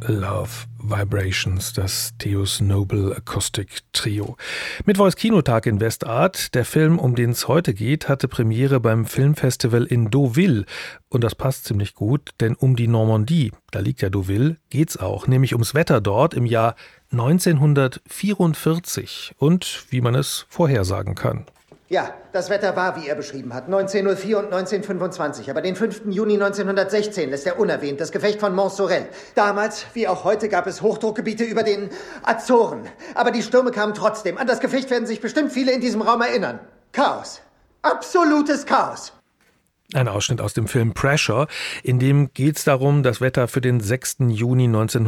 Love Vibrations, das Theus Noble Acoustic Trio. Mittwochs Kinotag in Westart. Der Film, um den es heute geht, hatte Premiere beim Filmfestival in Deauville. Und das passt ziemlich gut, denn um die Normandie, da liegt ja Deauville, geht's auch, nämlich ums Wetter dort im Jahr 1944 und wie man es vorhersagen kann. Ja, das Wetter war, wie er beschrieben hat, 1904 und 1925. Aber den 5. Juni 1916 lässt er unerwähnt das Gefecht von Mont-Sorel. Damals, wie auch heute, gab es Hochdruckgebiete über den Azoren. Aber die Stürme kamen trotzdem. An das Gefecht werden sich bestimmt viele in diesem Raum erinnern. Chaos. Absolutes Chaos. Ein Ausschnitt aus dem Film Pressure, in dem geht es darum, das Wetter für den 6. Juni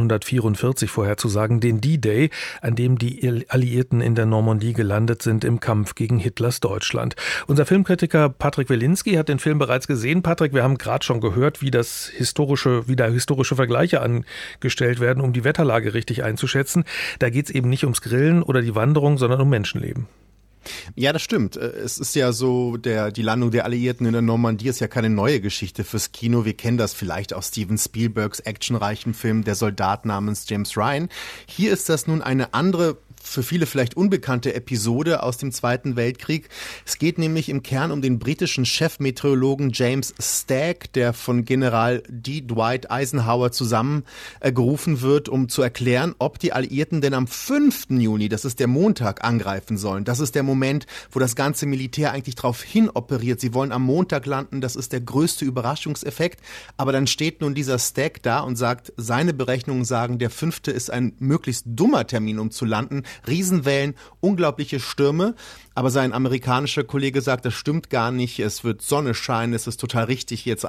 1944 vorherzusagen, den D-Day, an dem die Alliierten in der Normandie gelandet sind im Kampf gegen Hitlers Deutschland. Unser Filmkritiker Patrick Wilinski hat den Film bereits gesehen. Patrick, wir haben gerade schon gehört, wie da historische Vergleiche angestellt werden, um die Wetterlage richtig einzuschätzen. Da geht es eben nicht ums Grillen oder die Wanderung, sondern um Menschenleben. Ja, das stimmt. Es ist ja so, die Landung der Alliierten in der Normandie ist ja keine neue Geschichte fürs Kino. Wir kennen das vielleicht aus Steven Spielbergs actionreichen Film Der Soldat namens James Ryan. Hier ist das nun eine andere, für viele vielleicht unbekannte Episode aus dem Zweiten Weltkrieg. Es geht nämlich im Kern um den britischen Chefmeteorologen James Stagg, der von General D. Dwight Eisenhower zusammengerufen wird, um zu erklären, ob die Alliierten denn am 5. Juni, das ist der Montag, angreifen sollen. Das ist der Moment, wo das ganze Militär eigentlich darauf hin operiert. Sie wollen am Montag landen, das ist der größte Überraschungseffekt. Aber dann steht nun dieser Stagg da und sagt, seine Berechnungen sagen, der 5. ist ein möglichst dummer Termin, um zu landen. Riesenwellen, unglaubliche Stürme, aber sein amerikanischer Kollege sagt, das stimmt gar nicht, es wird Sonne scheinen, es ist total richtig, jetzt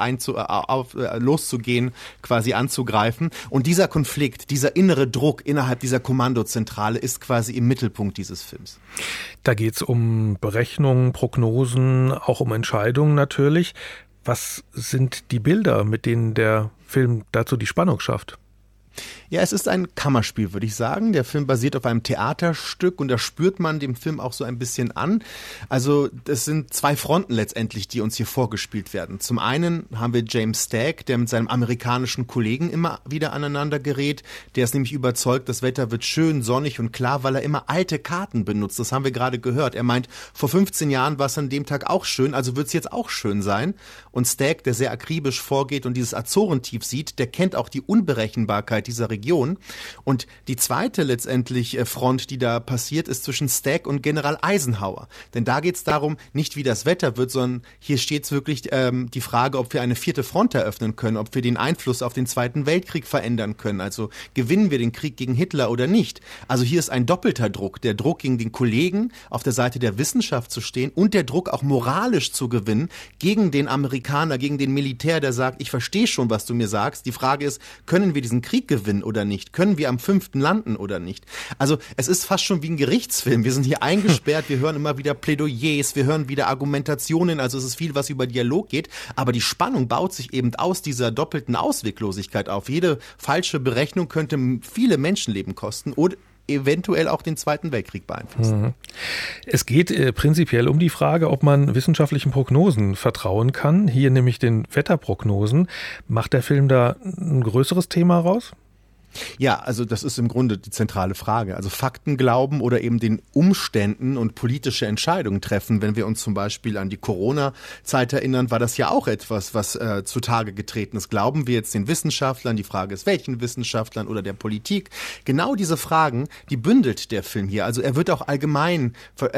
loszugehen, quasi anzugreifen. Und dieser Konflikt, dieser innere Druck innerhalb dieser Kommandozentrale ist quasi im Mittelpunkt dieses Films. Da geht es um Berechnungen, Prognosen, auch um Entscheidungen natürlich. Was sind die Bilder, mit denen der Film dazu die Spannung schafft? Ja, es ist ein Kammerspiel, würde ich sagen. Der Film basiert auf einem Theaterstück und da spürt man dem Film auch so ein bisschen an. Also es sind zwei Fronten letztendlich, die uns hier vorgespielt werden. Zum einen haben wir James Stagg, der mit seinem amerikanischen Kollegen immer wieder aneinander gerät. Der ist nämlich überzeugt, das Wetter wird schön, sonnig und klar, weil er immer alte Karten benutzt. Das haben wir gerade gehört. Er meint, vor 15 Jahren war es an dem Tag auch schön, also wird es jetzt auch schön sein. Und Stagg, der sehr akribisch vorgeht und dieses Azorentief sieht, der kennt auch die Unberechenbarkeit dieser Region. Und die zweite letztendlich Front, die da passiert, ist zwischen Stagg und General Eisenhower. Denn da geht es darum, nicht wie das Wetter wird, sondern hier steht es wirklich die Frage, ob wir eine 4. Front eröffnen können, ob wir den Einfluss auf den Zweiten Weltkrieg verändern können. Also gewinnen wir den Krieg gegen Hitler oder nicht. Also hier ist ein doppelter Druck. Der Druck gegen den Kollegen, auf der Seite der Wissenschaft zu stehen und der Druck auch moralisch zu gewinnen gegen den Amerikaner, gegen den Militär, der sagt, ich verstehe schon, was du mir sagst. Die Frage ist, können wir diesen Krieg gewinnen oder nicht? Können wir am 5. landen oder nicht? Also es ist fast schon wie ein Gerichtsfilm. Wir sind hier eingesperrt, wir hören immer wieder Plädoyers, wir hören wieder Argumentationen, also es ist viel, was über Dialog geht, aber die Spannung baut sich eben aus dieser doppelten Ausweglosigkeit auf. Jede falsche Berechnung könnte viele Menschenleben kosten oder eventuell auch den Zweiten Weltkrieg beeinflussen. Es geht prinzipiell um die Frage, ob man wissenschaftlichen Prognosen vertrauen kann. Hier nämlich den Wetterprognosen. Macht der Film da ein größeres Thema raus? Ja, also das ist im Grunde die zentrale Frage. Also Fakten glauben oder eben den Umständen und politische Entscheidungen treffen. Wenn wir uns zum Beispiel an die Corona-Zeit erinnern, war das ja auch etwas, was zutage getreten ist. Glauben wir jetzt den Wissenschaftlern? Die Frage ist, welchen Wissenschaftlern oder der Politik? Genau diese Fragen, die bündelt der Film hier. Also er wird auch allgemeiner,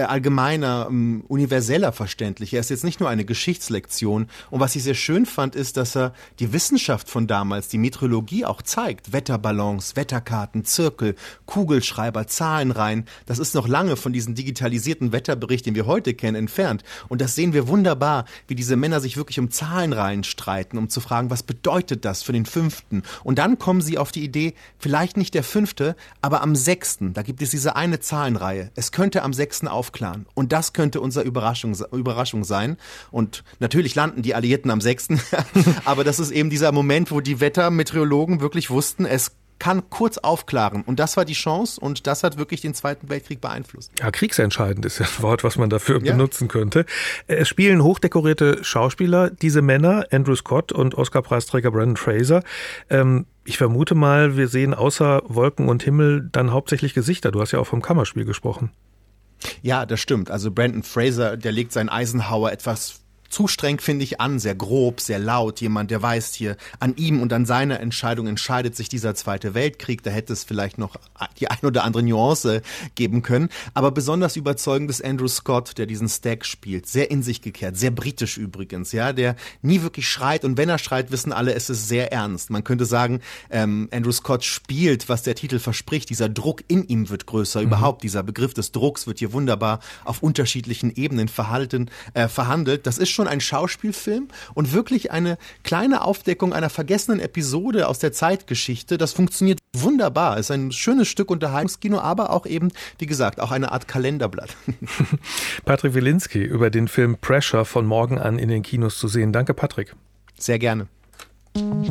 universeller verständlich. Er ist jetzt nicht nur eine Geschichtslektion. Und was ich sehr schön fand, ist, dass er die Wissenschaft von damals, die Meteorologie auch zeigt. Wetterballons, Wetterkarten, Zirkel, Kugelschreiber, Zahlenreihen. Das ist noch lange von diesem digitalisierten Wetterbericht, den wir heute kennen, entfernt. Und das sehen wir wunderbar, wie diese Männer sich wirklich um Zahlenreihen streiten, um zu fragen, was bedeutet das für den 5.? Und dann kommen sie auf die Idee, vielleicht nicht der 5., aber am 6. Da gibt es diese eine Zahlenreihe. Es könnte am 6. aufklaren. Und das könnte unsere Überraschung sein. Und natürlich landen die Alliierten am 6. Aber das ist eben dieser Moment, wo die Wettermeteorologen wirklich wussten, es kann kurz aufklären. Und das war die Chance und das hat wirklich den Zweiten Weltkrieg beeinflusst. Ja, kriegsentscheidend ist das Wort, was man dafür benutzen könnte. Es spielen hochdekorierte Schauspieler, diese Männer, Andrew Scott und Oscar-Preisträger Brendan Fraser. Ich vermute mal, wir sehen außer Wolken und Himmel dann hauptsächlich Gesichter. Du hast ja auch vom Kammerspiel gesprochen. Ja, das stimmt. Also Brendan Fraser, der legt seinen Eisenhower etwas zu streng, finde ich, an, sehr grob, sehr laut. Jemand, der weiß hier, an ihm und an seiner Entscheidung entscheidet sich dieser Zweite Weltkrieg. Da hätte es vielleicht noch die ein oder andere Nuance geben können. Aber besonders überzeugend ist Andrew Scott, der diesen Stagg spielt. Sehr in sich gekehrt, sehr britisch übrigens, ja, der nie wirklich schreit. Und wenn er schreit, wissen alle, es ist sehr ernst. Man könnte sagen, Andrew Scott spielt, was der Titel verspricht. Dieser Druck in ihm wird größer. Überhaupt dieser Begriff des Drucks wird hier wunderbar auf unterschiedlichen Ebenen verhandelt. Das ist schon ein Schauspielfilm und wirklich eine kleine Aufdeckung einer vergessenen Episode aus der Zeitgeschichte. Das funktioniert wunderbar. Es ist ein schönes Stück Unterhaltungskino, aber auch eben, wie gesagt, auch eine Art Kalenderblatt. Patrick Wilinski über den Film Pressure von morgen an in den Kinos zu sehen. Danke, Patrick. Sehr gerne.